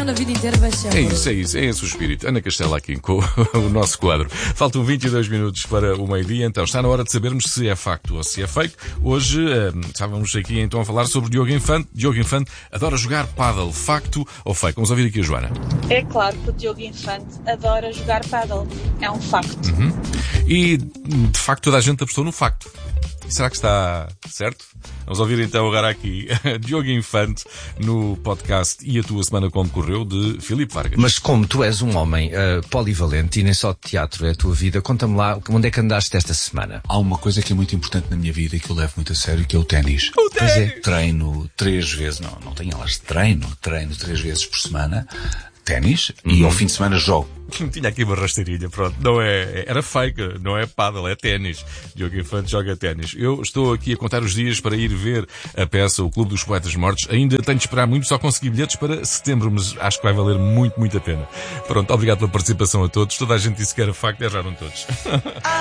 paixão da vida inteira vai ser. É isso, é esse o espírito. Ana Castela aqui com o nosso quadro. Faltam 22 minutos para o meio-dia, então está na hora de sabermos se é facto ou se é fake. Hoje estávamos aqui então a falar sobre Diogo Infante. Diogo Infante adora jogar pádel, facto ou fake? Vamos ouvir aqui a Joana. É claro que o Diogo Infante adora jogar pádel. É um facto. E, de facto, toda a gente apostou no facto. Será que está certo? Vamos ouvir então agora aqui Diogo Infante no podcast E a Tua Semana Como Correu, de Filipe Vargas. Mas como tu és um homem polivalente e nem só teatro é a tua vida, conta-me lá onde é que andaste esta semana. Há uma coisa que é muito importante na minha vida e que eu levo muito a sério, que é o ténis. O ténis! é. Treino 3 vezes, não tenho elas, treino 3 vezes por semana, ténis, e ao fim de semana jogo. Tinha aqui uma rasteirinha, pronto. Não era fake, não é pádel, é ténis. Diogo Infante joga ténis. Eu estou aqui a contar os dias para ir ver a peça O Clube dos Poetas Mortos. Ainda tenho de esperar muito, só consegui bilhetes para setembro, mas acho que vai valer muito, muito a pena. Pronto, obrigado pela participação a todos. Toda a gente disse que era facto e erraram todos.